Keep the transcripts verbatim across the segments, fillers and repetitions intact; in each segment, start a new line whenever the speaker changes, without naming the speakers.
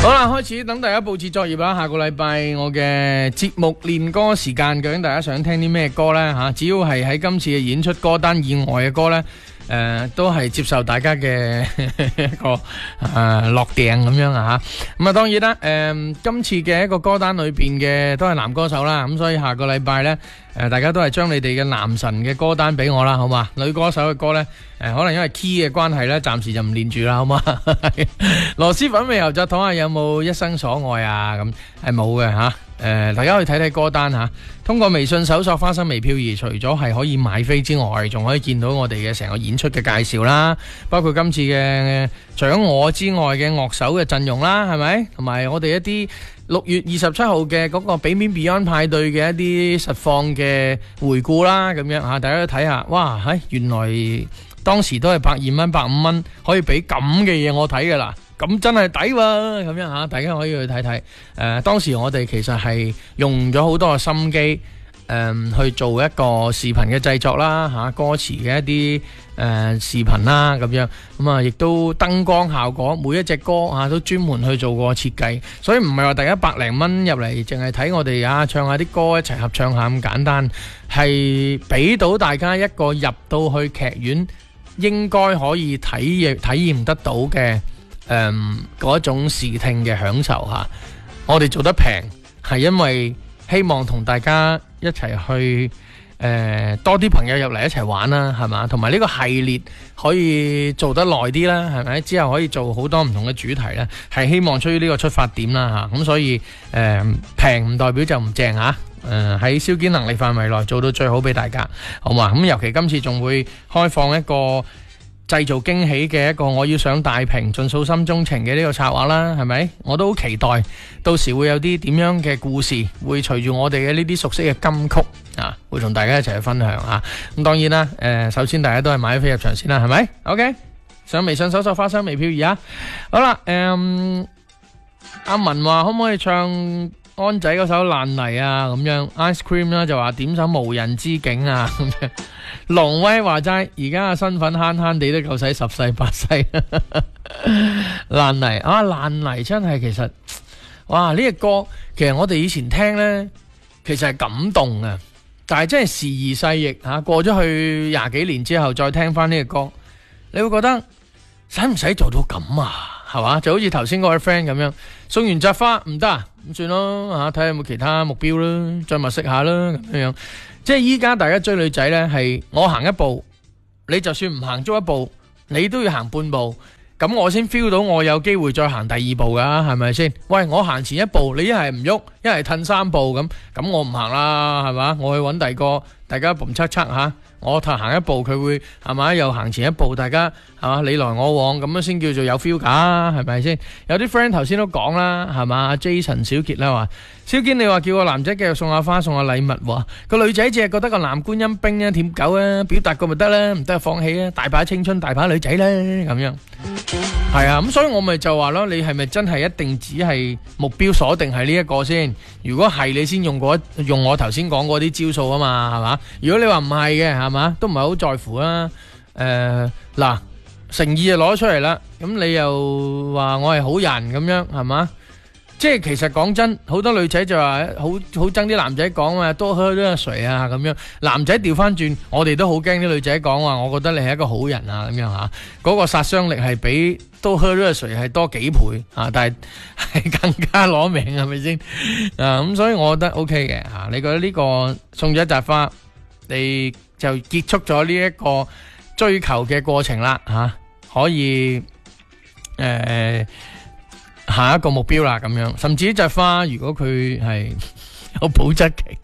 好啦，開始等大家佈置作業啦。下個禮拜我嘅節目練歌時間，究竟大家想聽啲咩歌呢？吓，只要係喺今次嘅演出歌單以外嘅歌呢，誒、呃，都係接受大家嘅一個誒落訂咁樣啊吓。咁啊，當然啦，誒、呃，今次嘅一個歌單裏邊嘅都係男歌手啦，咁所以下個禮拜呢，誒、呃，大家都係將你哋嘅男神嘅歌單俾我啦，好嘛？女歌手嘅歌呢，誒、呃，可能因為 key 嘅關係呢，暫時就唔練住啦，好嘛？螺螄粉味油炸糖啊，有冇一生所愛啊？咁係冇嘅吓。誒、呃，大家可以睇睇歌單吓，通過微信搜索花生微漂兒，除咗係可以買飛之外，仲可以見到我哋嘅成個演出嘅介紹啦，包括今次嘅除咗我之外嘅樂手嘅陣容啦，係咪？同埋我哋一啲六月二十七號嘅嗰個俾面 Beyond 派對嘅一啲實況嘅回顧啦，咁樣吓，大家都睇下，哇，係原來當時都係百二蚊、百五蚊可以俾咁嘅嘢我睇噶啦。咁真係抵喎，咁樣吓，大家可以去睇睇。誒、呃，當時我哋其實係用咗好多嘅心機，誒、呃，去做一個視頻嘅製作啦，吓、啊、歌詞嘅一啲誒、呃、視頻啦，咁樣咁啊，亦都燈光效果，每一隻歌啊都專門去做過設計，所以唔係話大家百零蚊入嚟，淨係睇我哋啊唱下啲歌一齊合唱下咁簡單，係俾到大家一個入到去劇院應該可以體驗體驗得到嘅。誒，嗰、嗯、種視聽嘅享受吓，我哋做得平係因為希望同大家一齊去誒、呃，多啲朋友入嚟一齊玩啦，係嘛？同埋呢個系列可以做得耐啲啦，係咪？之後可以做好多唔同嘅主題咧，係希望出於呢個出發點啦吓，咁所以誒平唔代表就唔正吓，誒喺燒堅能力範圍內做到最好俾大家，好嘛？咁尤其今次仲會開放一個。製造驚喜嘅一個我要上大屏盡訴心中情嘅呢個策劃啦，係咪？我都好期待到時會有啲點樣嘅故事會隨住我哋嘅呢啲熟悉嘅金曲啊，會同大家一齊去分享啊。咁當然啦，誒、呃，首先大家都係買飛入場先啦，係咪 ？OK， 上微信搜索花生微漂兒啊。好啦，誒、嗯，阿文話可唔可以唱安仔嗰首爛泥啊？咁樣 Ice Cream 啦就話點首無人之境啊咁樣。龍威話齋，而家嘅身份慳慳地都夠使十世八世。爛泥啊，爛泥真係其實，哇！呢隻歌其實我哋以前聽呢，其實係感動嘅，但係真係時移世易吓，過咗去廿幾年之後再聽翻呢隻歌，你會覺得使唔使做到咁啊？係嘛？就好似頭先嗰位 friend 咁樣，送完扎花唔得啊，咁算咯吓，睇下有冇其他目標啦，再物色下啦咁樣。即係依家大家追女仔呢，係我行一步，你就算唔行足一步，你都要行半步，咁我先 feel 到我有機會再行第二步噶，係咪先？喂，我行前一步，你一係唔喐，一係褪三步咁，咁我唔行啦，係嘛？我去揾第二個，大家蹦測測吓，我行一步，佢會係嘛？又行前一步，大家係嘛？你來我往，咁樣先叫做有 feel 噶，係咪先？有啲 friend 頭先都講啦，係嘛？Jason 小傑啦話。小堅你話叫個男仔繼續送下花送下禮物喎，個女仔淨係覺得個男觀音兵啊舔狗啊，表達過咪得啦，唔得就放棄啊，大把青春大把女仔啦咁樣，係啊，咁所以我咪就話咯，你係咪真係一定只係目標鎖定係呢一個先？如果係你先用嗰用我頭先講嗰啲招數啊嘛，係嘛？如果你話唔係嘅，係嘛，都唔係好在乎啦。誒嗱，誠意就攞出嚟啦，咁你又話我係好人咁樣，係嘛？即係其實講真，好多女仔就話好好憎啲男仔講啊，多喝多水啊咁樣。男仔調翻轉，我哋都好驚啲女仔講話，我覺得你係一個好人啊咁樣吓。嗰個殺傷力係比多喝多水係多幾倍啊，但係係更加攞命係咪先啊？咁所以我覺得 OK 嘅吓。你覺得呢個送咗一扎花，你就結束咗呢一個追求嘅過程啦吓，可以誒。下一個目標啦，咁樣，甚至呢隻花如果佢係有保質期，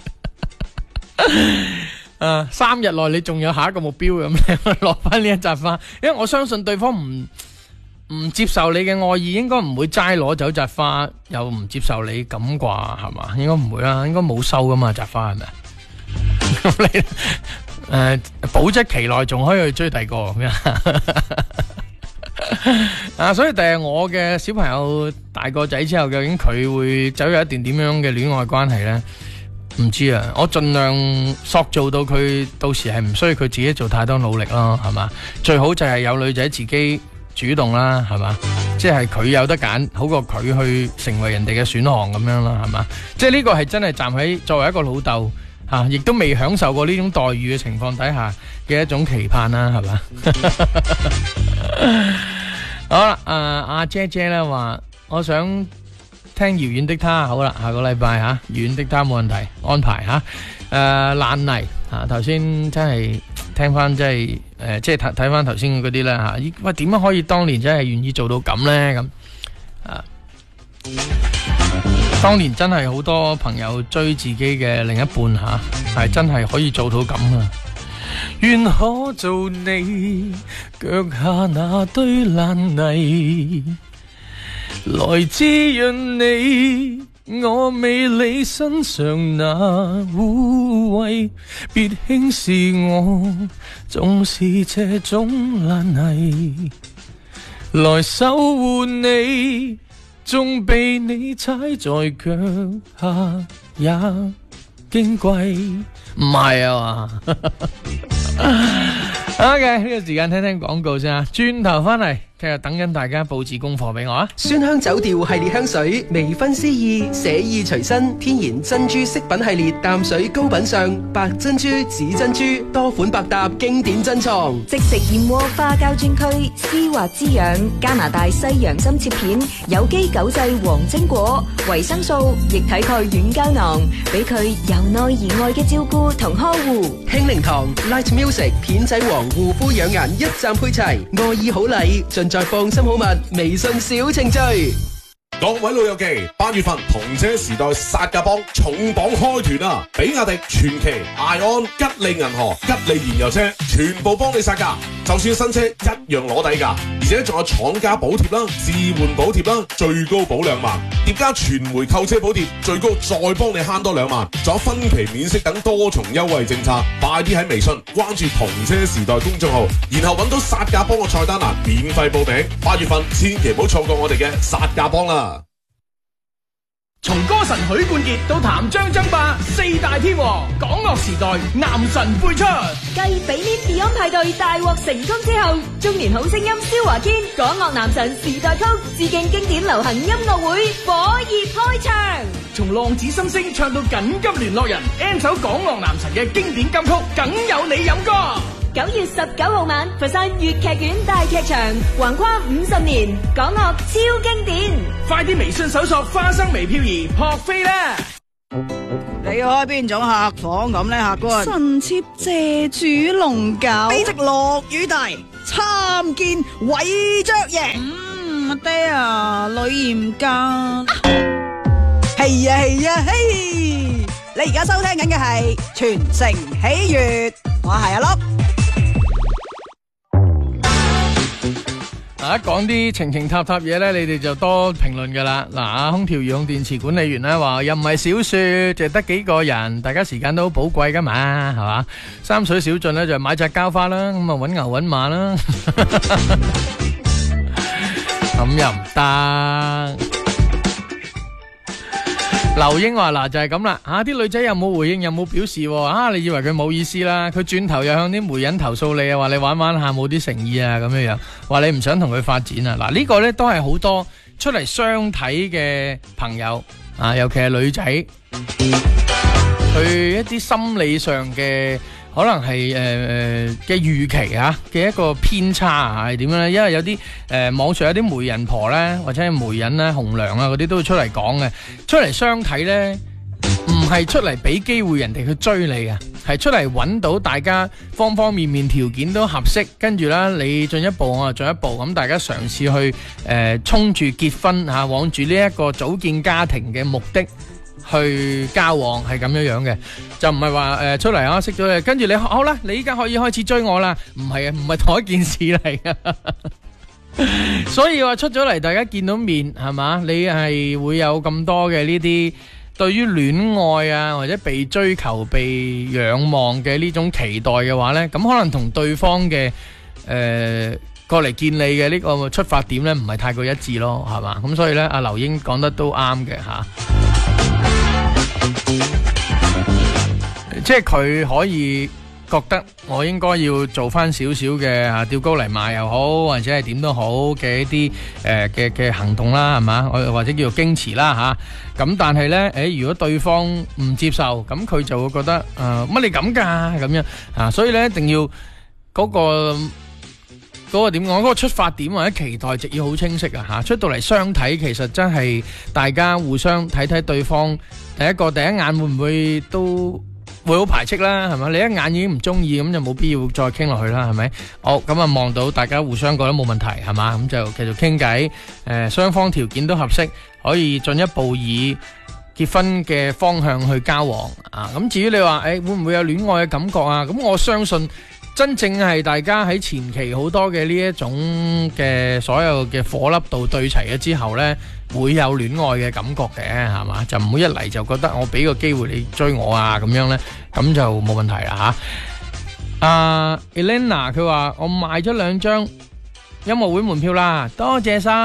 誒，三日內你仲有下一個目標咁，你落翻呢一扎花，因為我相信對方唔唔接受你嘅愛意，應該唔會齋攞走扎花，又唔接受你咁啩，係嘛？應該唔會啦，應該冇收噶嘛，扎花係咪？咁你誒，保質期內仲可以去追第二個咁樣。啊，所以第日我嘅小朋友大個仔之後，究竟佢會走入一段點樣嘅戀愛關係呢？唔知啊，我盡量塑造到佢到時係唔需要佢自己做太多努力咯，係嘛？最好就係有女仔自己主動啦，係嘛？即係佢有得揀，好過佢去成為人哋嘅選項咁樣啦，係嘛？即係呢個係真係站喺作為一個老豆吓，亦都未享受過呢種待遇嘅情況底下嘅一種期盼啦，係嘛？好啦，誒、呃，阿姐姐咧話，我想聽遙遠的他，好啦，下個禮拜吓，遙遠的他冇問題，安排吓。誒、呃，爛泥啊，頭先真係聽翻，即係誒，即係睇睇翻頭先嗰啲啦吓。喂，點樣可以當年真係願意做到咁咧？咁啊，當年真係好多朋友追自己嘅另一半吓，係、啊、真係可以做到咁啊！願可做你腳下那堆爛泥，來滋潤你我美麗身上那污穢，別輕視我，總是這種爛泥，來守護你，縱被你踩在腳下也矜貴。唔係啊嘛，OK 呢個時間聽聽廣告先啊，轉頭翻嚟繼續等緊大家佈置功課俾我啊。
酸香酒調系列香水，微分詩意，寫意隨身，天然珍珠飾品系列淡水高品相，白珍珠、紫珍珠，多款百搭，經典珍藏。
即食燕窩花膠專區，絲滑滋養，加拿大西洋參切片，有機九製黃精果，維生素、液體鈣軟膠囊，俾佢由內而外嘅照顧同呵護。
輕靈堂 Light Music 片仔癀護膚養顏一站配齊，愛意好禮盡在放心好物微信小程序。
各位老友記，八月份同車時代殺價幫重磅開團啊！比亞迪、傳祺、艾安、吉利銀河、吉利燃油車全部幫你殺價，就算新車一樣攞底價，而且仲有廠家補貼啦、置換補貼啦，最高保兩萬，疊加全回購車補貼，最高再幫你慳多兩萬，仲有分期免息等多重優惠政策。快啲喺微信關注同車時代公眾號，然後揾到殺價幫個菜單欄免費報名。八月份千祈唔好錯過我哋嘅殺價幫啦！
從歌神許冠傑到譚張爭霸四大天王，港樂時代男神輩出。
繼比年 Beyond 派對大獲成功之後，中年好聲音蕭華堅港樂男神時代曲致敬經典流行音樂會火熱開場。
從浪子心聲唱到緊急聯絡人 ，N 首港樂男神嘅經典金曲，梗有你飲歌。
九月十九號晚，佛山粵劇院大劇場，橫跨五十年，港樂超經典。
快啲微信搜索花生微漂兒撲飛啦！
你開邊種客房咁呢？客官神妾謝主龍狗，卑職落雨大，參見韋爵爺。嗯，阿爹啊，女嚴家。係呀係呀嘿！你而家收聽緊嘅係全城喜悅，我係阿粒。
嗱，一講啲情情塔塔嘢咧，你哋就多評論噶啦。嗱，空調遙控電池管理員咧話又唔係小說，淨係得幾個人，大家時間都好寶貴噶嘛，係嘛？三水小進咧就買紮膠花啦，咁啊搵牛搵馬啦，咁又唔得。劉英話嗱就係咁啦，吓啲女仔有冇回應，有冇表示，啊你以為佢冇意思啦，佢轉頭又向啲媒人投訴你啊，話你玩玩下冇啲誠意啊，咁樣樣，話你唔想同佢發展啊。嗱呢個呢都係好多出嚟相睇嘅朋友啊，尤其係女仔，佢一啲心理上嘅可能係誒誒嘅預期啊嘅一個偏差啊係點樣咧？因為有啲誒、呃、網上有啲媒人婆咧，或者係媒人咧、紅娘啊嗰啲都會出嚟講嘅，出嚟相睇咧，唔係出嚟俾機會人哋去追你嘅，係出嚟揾到大家方方面面條件都合適，跟住咧你進一步我就進一步，咁大家嘗試去誒衝住結婚吓，往住呢一個組建家庭嘅目的去交往，係咁樣樣嘅，就唔係話誒出嚟啊識咗你，跟住你好啦，你依家可以開始追我啦，唔係啊，唔係同一件事嚟嘅。所以話出咗嚟，大家見到面係嘛，你係會有咁多嘅呢啲對於戀愛啊或者被追求、被仰望嘅呢種期待嘅話呢，咁可能同對方嘅誒、呃、過嚟見你嘅呢個出發點呢，唔係太過一致咯，係嘛，咁所以呢，阿劉英講得都啱嘅吓。即係佢可以覺得我應該要做翻少少嘅啊吊高嚟賣又好，或者係點都好嘅一啲誒嘅嘅行動啦，係嘛？我或者叫做矜持啦吓。咁但係呢，誒如果對方唔接受，咁佢就會覺得誒乜你咁㗎咁樣啊，所以呢，一定要嗰個嗰個點講，嗰個出發點或者期待值要好清晰啊吓。出到嚟相睇，其實真係大家互相睇睇對方，第一個第一眼會唔會都會好排斥啦，係咪？你一眼已經唔中意，咁就冇必要再傾落去啦，係咪？好，咁啊望到大家互相覺得冇問題，係嘛？咁就繼續傾偈，誒，雙方條件都合適，可以進一步以結婚嘅方向去交往啊。咁至於你話，誒會唔會有戀愛嘅感覺啊？咁我相信真正係大家喺前期好多嘅呢一種嘅所有嘅火粒度對齊咗之後呢，會有戀愛嘅感覺嘅，係嘛？就唔會一嚟就覺得我俾個機會你追我啊咁樣呢，咁就冇問題啦吓。阿 Elena 佢話我買咗兩張音樂會門票啦，多謝晒。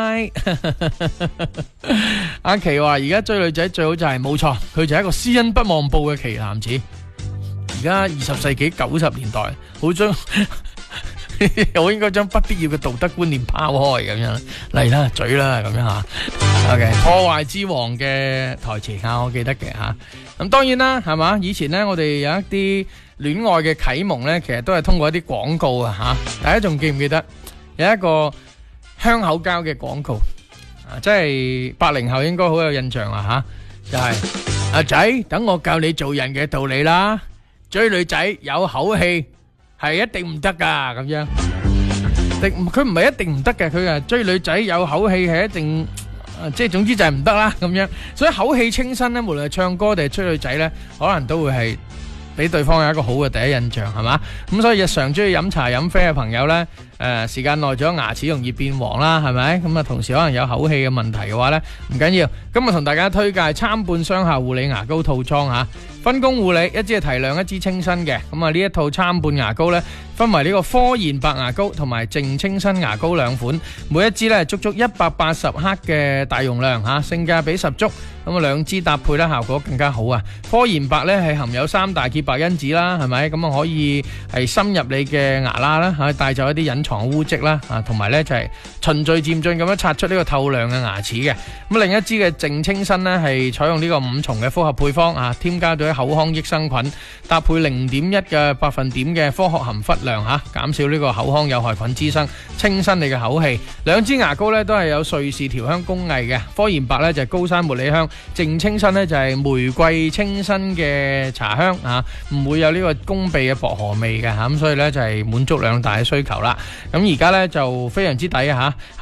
阿琪話而家追女仔最好就係冇錯，佢就係一個私恩不忘報嘅奇男子。而家二十世紀九十年代，好將我應該將不必要嘅道德觀念拋開咁樣嚟啦，嘴啦咁樣吓。OK， 破壞之王嘅台詞啊，我記得嘅吓。咁當然啦，係嘛？以前呢，我哋有一啲戀愛嘅啟蒙呢，其實都係通過一啲廣告啊吓。大家仲記唔記得有一個香口膠嘅廣告啊？即係八零後應該好有印象啦吓，就係阿仔，等我教你做人嘅道理啦。追女仔有口氣係一定唔得噶，咁樣，佢唔係一定唔得嘅，佢係追女仔有口氣係一定，即係總之就係唔得啦，咁樣。所以口氣清新咧，無論係唱歌定係追女仔咧，可能都會係俾對方有一個好嘅第一印象，係嘛？咁所以日常中意飲茶飲啡嘅朋友咧，誒時間耐咗牙齒容易變黃啦，係咪？咁啊同時可能有口氣嘅問題嘅話咧，唔緊要。今日同大家推介參半雙效護理牙膏套裝吓。分工護理，一支係提亮，一支清新嘅。咁啊呢一套參半牙膏呢，分為呢個科研白牙膏同埋淨清新牙膏兩款，每一支呢足足一百八十克嘅大容量吓，性價比十足。咁啊兩支搭配呢效果更加好啊！科研白呢係含有三大潔白因子啦，係咪？咁啊可以係深入你嘅牙罅啦，吓帶走一啲隱藏污漬啦，啊同埋呢就係循序漸進咁樣刷出呢個透亮嘅牙齒嘅。咁另一支嘅淨清新呢係採用呢個五重嘅複合配方啊，添加咗口腔益生菌，搭配零點一嘅百分點嘅科學含氟量吓，減少呢個口腔有害菌滋生，清新你嘅口氣。兩支牙膏呢都係有瑞士調香工藝嘅，科研白呢就係高山茉莉香，淨清新呢就係玫瑰清新嘅茶香啊，唔會有呢個攻鼻嘅薄荷味嘅吓，咁所以呢就係滿足兩大嘅需求啦。咁而家呢就非常之抵啊吓。